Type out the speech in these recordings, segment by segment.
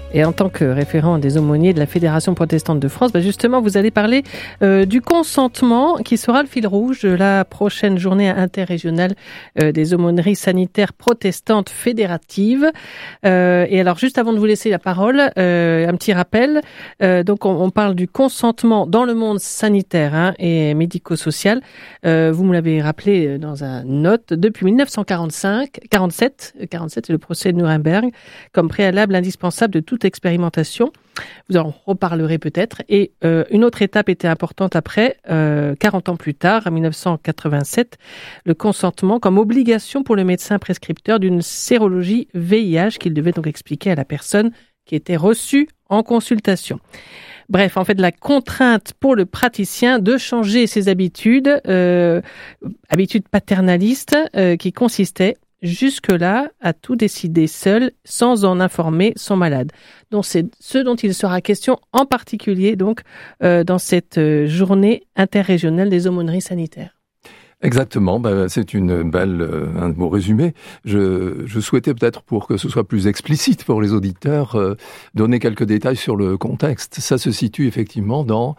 Et en tant que référent des aumôniers de la Fédération protestante de France, justement, vous allez parler du consentement qui sera le fil rouge de la prochaine journée interrégionale des aumôneries sanitaires protestantes fédératives. Et alors, juste avant de vous laisser la parole, un petit rappel. Donc, on parle du consentement dans le monde sanitaire et médico-social. Vous me l'avez rappelé dans une note. Depuis 1947, c'est le procès de Nuremberg, comme préalable indispensable de toute expérimentation. Vous en reparlerez peut-être. Et une autre étape était importante après, 40 ans plus tard, en 1987, le consentement comme obligation pour le médecin prescripteur d'une sérologie VIH qu'il devait donc expliquer à la personne qui était reçue en consultation. Bref, en fait, la contrainte pour le praticien de changer ses habitudes, habitudes paternalistes, qui consistaient jusque-là à tout décider seul, sans en informer son malade. Donc, c'est ce dont il sera question en particulier, donc, dans cette journée interrégionale des aumôneries sanitaires. Exactement, c'est un beau résumé. Je souhaitais peut-être, pour que ce soit plus explicite pour les auditeurs, donner quelques détails sur le contexte. Ça se situe effectivement dans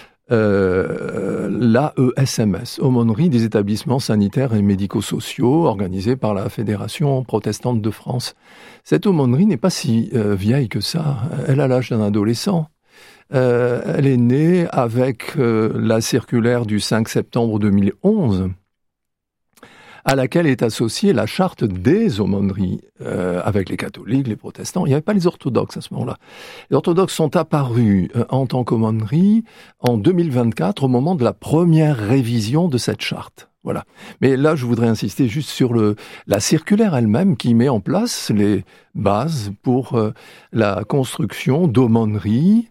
l'AESMS, Aumônerie des établissements sanitaires et médico-sociaux, organisée par la Fédération protestante de France. Cette aumônerie n'est pas si vieille que ça. Elle a l'âge d'un adolescent. Elle est née avec la circulaire du 5 septembre 2011, à laquelle est associée la charte des aumôneries, avec les catholiques, les protestants. Il n'y avait pas les orthodoxes à ce moment-là. Les orthodoxes sont apparus en tant qu'aumônerie en 2024, au moment de la première révision de cette charte. Voilà. Mais là, je voudrais insister juste sur la circulaire elle-même qui met en place les bases pour la construction d'aumôneries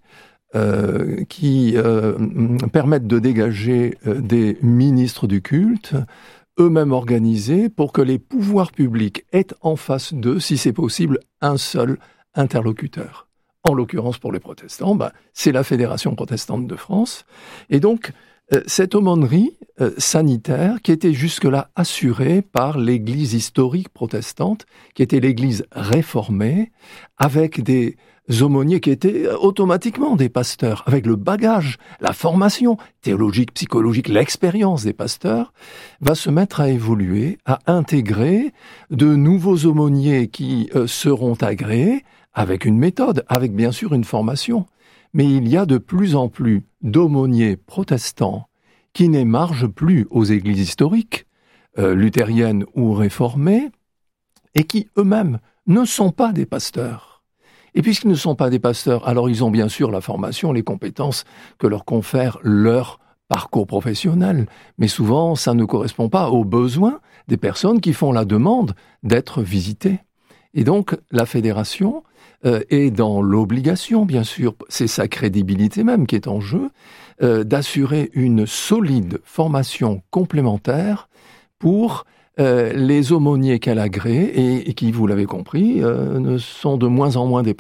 qui permettent de dégager des ministres du culte, eux-mêmes organisés, pour que les pouvoirs publics aient en face d'eux, si c'est possible, un seul interlocuteur. En l'occurrence, pour les protestants, c'est la Fédération protestante de France. Et donc, cette aumônerie sanitaire, qui était jusque-là assurée par l'Église historique protestante, qui était l'Église réformée, avec des aumôniers qui étaient automatiquement des pasteurs, avec le bagage, la formation théologique, psychologique, l'expérience des pasteurs, va se mettre à évoluer, à intégrer de nouveaux aumôniers qui seront agréés avec une méthode, avec bien sûr une formation. Mais il y a de plus en plus d'aumôniers protestants qui n'émargent plus aux églises historiques, luthériennes ou réformées, et qui eux-mêmes ne sont pas des pasteurs. Et puisqu'ils ne sont pas des pasteurs, alors ils ont bien sûr la formation, les compétences que leur confère leur parcours professionnel. Mais souvent, ça ne correspond pas aux besoins des personnes qui font la demande d'être visitées. Et donc, la fédération est dans l'obligation, bien sûr, c'est sa crédibilité même qui est en jeu, d'assurer une solide formation complémentaire pour les aumôniers qu'elle agrée et qui, vous l'avez compris, ne sont de moins en moins des